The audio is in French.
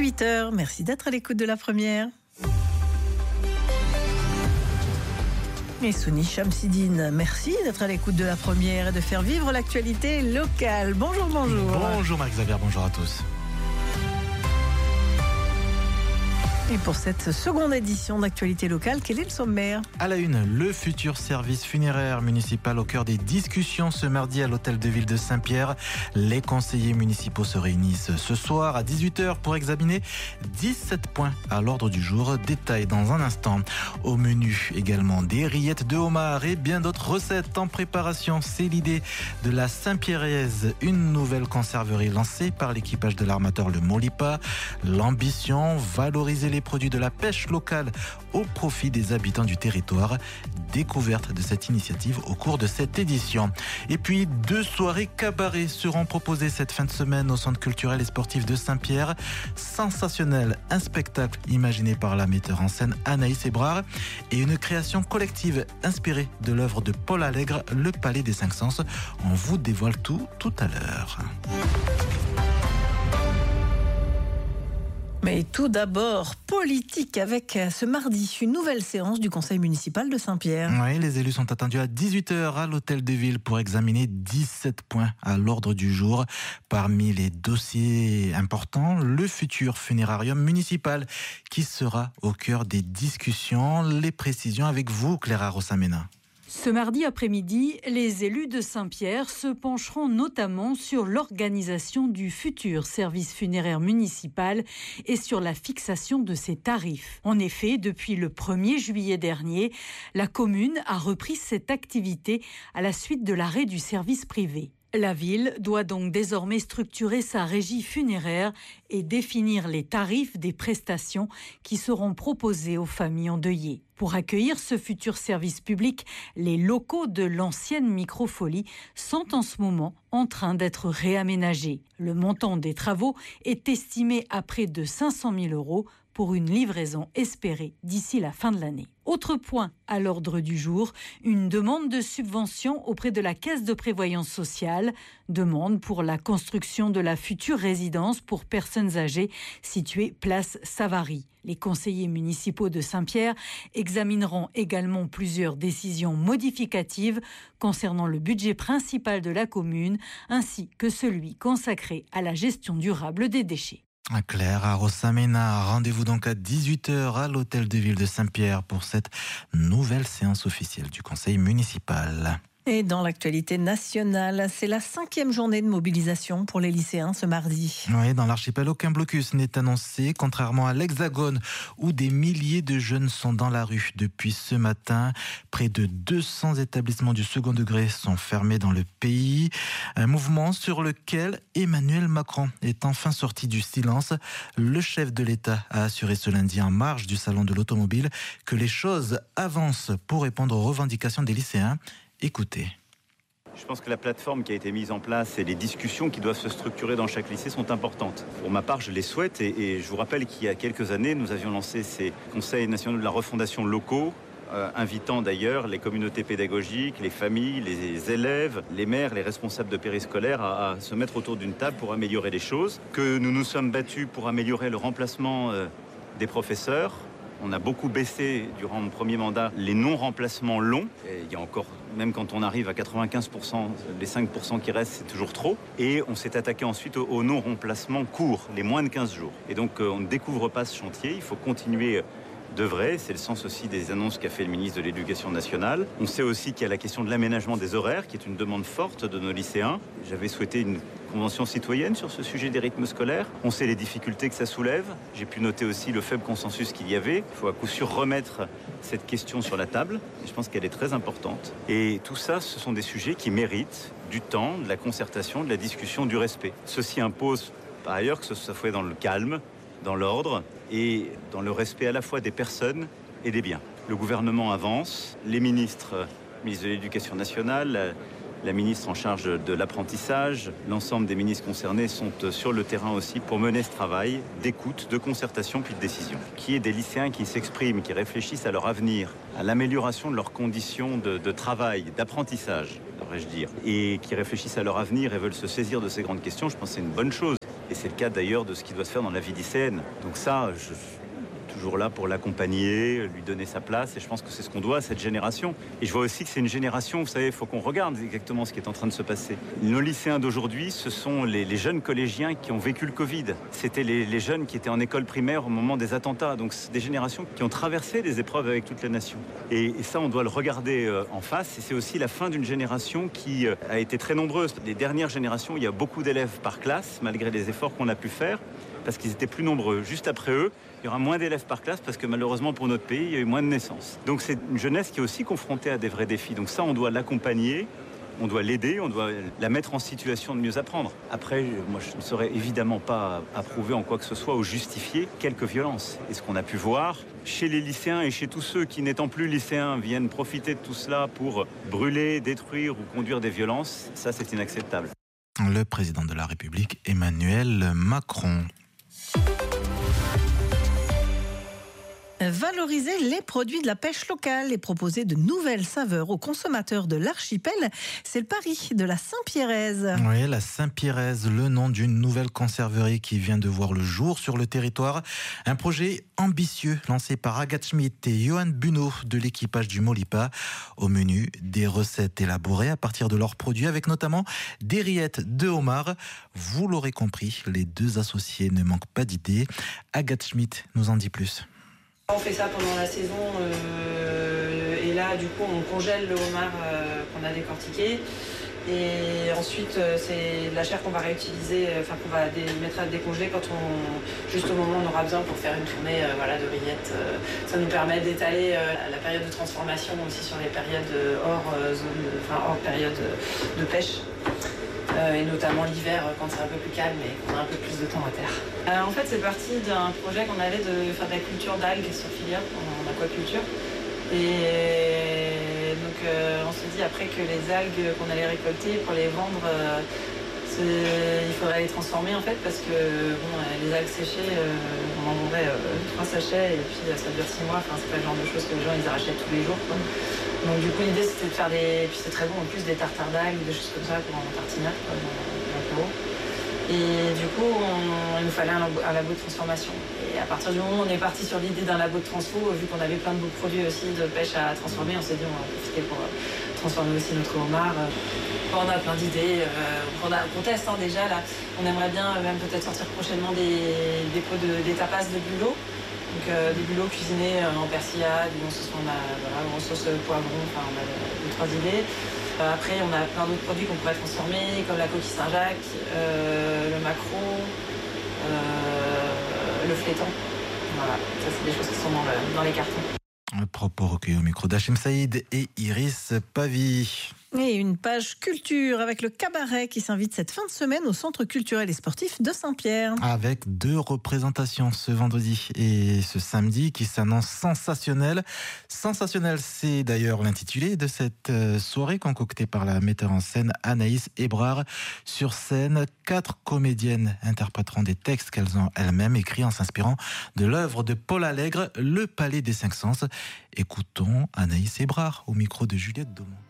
8h. Merci d'être à l'écoute de la première. Et Souni Chamsidine, merci d'être à l'écoute de la première et de faire vivre l'actualité locale. Bonjour. Bonjour Marc-Xavier, bonjour à tous. Et pour cette seconde édition d'Actualité locale, quel est le sommaire ? À la une, le futur service funéraire municipal au cœur des discussions ce mardi à l'hôtel de ville de Saint-Pierre. Les conseillers municipaux se réunissent ce soir à 18h pour examiner 17 points à l'ordre du jour. Détail dans un instant. Au menu également des rillettes de homard et bien d'autres recettes en préparation. C'est l'idée de la Saint-Pierraise, une nouvelle conserverie lancée par l'équipage de l'armateur Le Molipa. L'ambition, valoriser les produits de la pêche locale au profit des habitants du territoire. Découverte de cette initiative au cours de cette édition. Et puis 2 soirées cabaret seront proposées cette fin de semaine au centre culturel et sportif de Saint-Pierre. Sensationnel, un spectacle imaginé par la metteur en scène Anaïs Ebrard et une création collective inspirée de l'œuvre de Paul Allègre, Le Palais des Cinq Sens. On vous dévoile tout à l'heure. Mais tout d'abord, politique avec ce mardi, une nouvelle séance du conseil municipal de Saint-Pierre. Oui, les élus sont attendus à 18h à l'hôtel de ville pour examiner 17 points à l'ordre du jour. Parmi les dossiers importants, le futur funérarium municipal qui sera au cœur des discussions. Les précisions avec vous, Clara Rossamena. Ce mardi après-midi, les élus de Saint-Pierre se pencheront notamment sur l'organisation du futur service funéraire municipal et sur la fixation de ses tarifs. En effet, depuis le 1er juillet dernier, la commune a repris cette activité à la suite de l'arrêt du service privé. La ville doit donc désormais structurer sa régie funéraire et définir les tarifs des prestations qui seront proposées aux familles endeuillées. Pour accueillir ce futur service public, les locaux de l'ancienne Microfolie sont en ce moment en train d'être réaménagés. Le montant des travaux est estimé à près de 500 000 € pour une livraison espérée d'ici la fin de l'année. Autre point à l'ordre du jour, une demande de subvention auprès de la Caisse de prévoyance sociale, demande pour la construction de la future résidence pour personnes âgées située place Savary. Les conseillers municipaux de Saint-Pierre examineront également plusieurs décisions modificatives concernant le budget principal de la commune ainsi que celui consacré à la gestion durable des déchets. Claire à Rossamena, rendez-vous donc à 18h à l'hôtel de ville de Saint-Pierre pour cette nouvelle séance officielle du conseil municipal. Et dans l'actualité nationale, c'est la 5e journée de mobilisation pour les lycéens ce mardi. Oui, dans l'archipel, aucun blocus n'est annoncé, contrairement à l'Hexagone, où des milliers de jeunes sont dans la rue depuis ce matin. Près de 200 établissements du second degré sont fermés dans le pays. Un mouvement sur lequel Emmanuel Macron est enfin sorti du silence. Le chef de l'État a assuré ce lundi en marge du salon de l'automobile que les choses avancent pour répondre aux revendications des lycéens. Écoutez. Je pense que la plateforme qui a été mise en place et les discussions qui doivent se structurer dans chaque lycée sont importantes. Pour ma part, je les souhaite et je vous rappelle qu'il y a quelques années, nous avions lancé ces conseils nationaux de la refondation locaux, invitant d'ailleurs les communautés pédagogiques, les familles, les élèves, les maires, les responsables de périscolaires à se mettre autour d'une table pour améliorer les choses. Que nous nous sommes battus pour améliorer le remplacement des professeurs. On a beaucoup baissé durant mon premier mandat les non-remplacements longs. Et il y a encore, même quand on arrive à 95%, les 5% qui restent, c'est toujours trop. Et on s'est attaqué ensuite aux non-remplacements courts, les moins de 15 jours. Et donc on ne découvre pas ce chantier, il faut continuer d'œuvrer. C'est le sens aussi des annonces qu'a fait le ministre de l'Éducation nationale. On sait aussi qu'il y a la question de l'aménagement des horaires, qui est une demande forte de nos lycéens. J'avais souhaité une convention citoyenne sur ce sujet des rythmes scolaires. On sait les difficultés que ça soulève. J'ai pu noter aussi le faible consensus qu'il y avait. Il faut à coup sûr remettre cette question sur la table. Et je pense qu'elle est très importante. Et tout ça, ce sont des sujets qui méritent du temps, de la concertation, de la discussion, du respect. Ceci impose par ailleurs que ce soit fait dans le calme, dans l'ordre et dans le respect à la fois des personnes et des biens. Le gouvernement avance, les ministres, le ministre de l'Éducation nationale, la ministre en charge de l'apprentissage, l'ensemble des ministres concernés sont sur le terrain aussi pour mener ce travail d'écoute, de concertation puis de décision. Qu'il y ait des lycéens qui s'expriment, qui réfléchissent à leur avenir, à l'amélioration de leurs conditions de travail, d'apprentissage, devrais-je dire, et qui réfléchissent à leur avenir et veulent se saisir de ces grandes questions, je pense que c'est une bonne chose. Et c'est le cas d'ailleurs de ce qui doit se faire dans la vie lycéenne. Donc ça, je suis toujours là pour l'accompagner, lui donner sa place. Et je pense que c'est ce qu'on doit à cette génération. Et je vois aussi que c'est une génération, vous savez, il faut qu'on regarde exactement ce qui est en train de se passer. Nos lycéens d'aujourd'hui, ce sont les jeunes collégiens qui ont vécu le Covid. C'était les jeunes qui étaient en école primaire au moment des attentats. Donc c'est des générations qui ont traversé des épreuves avec toute la nation. Et ça, on doit le regarder en face. Et c'est aussi la fin d'une génération qui a été très nombreuse. Les dernières générations, il y a beaucoup d'élèves par classe, malgré les efforts qu'on a pu faire, parce qu'ils étaient plus nombreux. Juste après eux, il y aura moins d'élèves par classe parce que malheureusement pour notre pays, il y a eu moins de naissances. Donc c'est une jeunesse qui est aussi confrontée à des vrais défis. Donc ça, on doit l'accompagner, on doit l'aider, on doit la mettre en situation de mieux apprendre. Après, moi, je ne saurais évidemment pas approuver en quoi que ce soit ou justifier quelques violences. Et ce qu'on a pu voir chez les lycéens et chez tous ceux qui, n'étant plus lycéens, viennent profiter de tout cela pour brûler, détruire ou conduire des violences, ça, c'est inacceptable. Le président de la République, Emmanuel Macron. Valoriser les produits de la pêche locale et proposer de nouvelles saveurs aux consommateurs de l'archipel, c'est le pari de la Saint-Pierraise. Oui, la Saint-Pierraise, le nom d'une nouvelle conserverie qui vient de voir le jour sur le territoire. Un projet ambitieux lancé par Agathe Schmidt et Johan Bunot de l'équipage du Molipa. Au menu, des recettes élaborées à partir de leurs produits avec notamment des rillettes de homard. Vous l'aurez compris, les deux associés ne manquent pas d'idées. Agathe Schmidt nous en dit plus. On fait ça pendant la saison et là du coup on congèle le homard qu'on a décortiqué et ensuite c'est de la chair qu'on va réutiliser, enfin qu'on va mettre à décongeler quand juste au moment où on aura besoin pour faire une tournée de rillettes. Ça nous permet d'étaler la période de transformation aussi sur les périodes hors période de pêche. Et notamment l'hiver quand c'est un peu plus calme et qu'on a un peu plus de temps à terre. En fait, c'est parti d'un projet qu'on avait de faire de la culture d'algues sur filière en aquaculture. Et donc on s'est dit après que les algues qu'on allait récolter pour les vendre, il faudrait les transformer en fait parce que les algues séchées, on en vendrait 3 sachets et puis ça dure 6 mois. Enfin, c'est pas le genre de choses que les gens ils rachètent tous les jours, quoi. Donc du coup l'idée c'était de faire et puis c'est très bon en plus des tartares d'algues, des choses comme ça pour un tartinade dans l'apéro. Et du coup il nous fallait un labo de transformation. Et à partir du moment où on est parti sur l'idée d'un labo de transfo, vu qu'on avait plein de beaux produits aussi de pêche à transformer, on s'est dit on va en profiter pour transformer aussi notre homard. On a plein d'idées, on teste déjà là. On aimerait bien même peut-être sortir prochainement des tapas de bulot. Donc des bulots cuisinés en persillade, ou en sauce poivron, enfin on a 2-3 idées. Après on a plein d'autres produits qu'on pourrait transformer, comme la coquille Saint-Jacques, le maquereau, le flétan. Voilà, ça c'est des choses qui sont dans les cartons. Un propos recueilli au micro d'Hachem Saïd et Iris Pavie. Et une page culture avec le cabaret qui s'invite cette fin de semaine au Centre culturel et sportif de Saint-Pierre. Avec 2 représentations ce vendredi et ce samedi qui s'annoncent sensationnelles. Sensationnel, c'est d'ailleurs l'intitulé de cette soirée concoctée par la metteur en scène Anaïs Hébrard. Sur scène, 4 comédiennes interpréteront des textes qu'elles ont elles-mêmes écrits en s'inspirant de l'œuvre de Paul Allègre, Le Palais des 5 Sens. Écoutons Anaïs Hébrard au micro de Juliette Daumont.